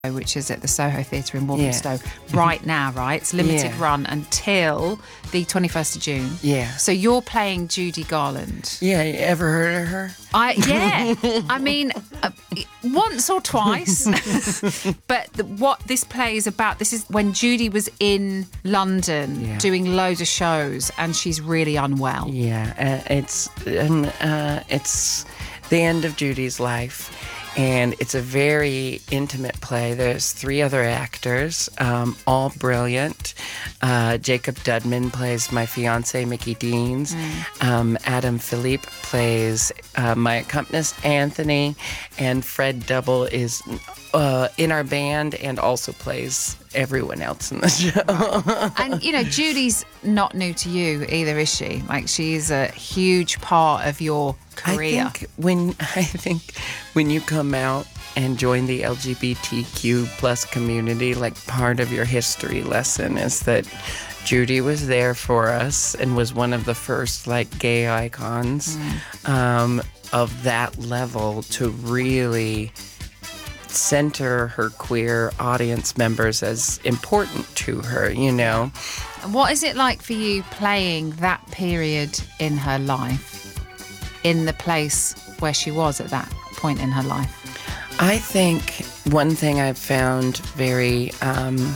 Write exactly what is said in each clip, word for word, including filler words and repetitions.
which is at the Soho Theatre in Walthamstow Yeah. right now, right? It's limited Yeah. run until the twenty-first of June. Yeah. So you're playing Judy Garland. Yeah, you ever heard of her? I yeah, I mean, uh, once or twice. But the, what this play is about, this is when Judy was in London Yeah. doing loads of shows, and she's really unwell. Yeah, uh, it's um, uh, it's the end of Judy's life, and it's a very intimate play. There's three other actors, um, all brilliant. Uh, Jacob Dudman plays my fiance, Mickey Deans. Mm. Um, Adam Philippe plays uh, my accompanist, Anthony, and Fred Double is uh, in our band and also plays everyone else in the show. And, you know, Judy's not new to you either, is she? Like, she's a huge part of your career. I think when I think when you come out and join the L G B T Q plus community, like part of your history lesson is that Judy was there for us and was one of the first like gay icons Mm. um, of that level to really center her queer audience members as important to her, you know. What is it like for you playing that period in her life, in the place where she was at that point in her life? I think one thing I've found very um,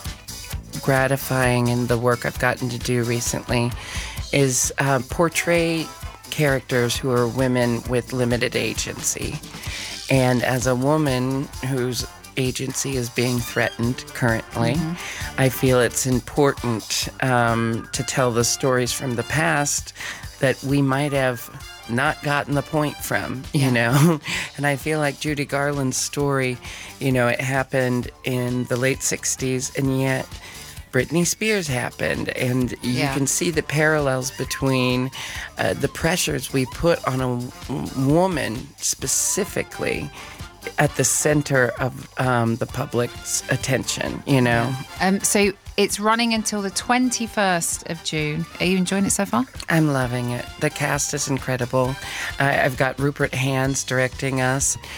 gratifying in the work I've gotten to do recently is uh, portray characters who are women with limited agency. And as a woman whose agency is being threatened currently, mm-hmm. I feel it's important um, to tell the stories from the past that we might have not gotten the point from, you Yeah. know? And I feel like Judy Garland's story, you know, it happened in the late sixties, and yet Britney Spears happened, and you Yeah. can see the parallels between uh, the pressures we put on a w- woman specifically at the center of um, the public's attention, you know? Um, so it's running until the twenty-first of June. Are you enjoying it so far? I'm loving it. The cast is incredible. I I've got Rupert Hands directing us.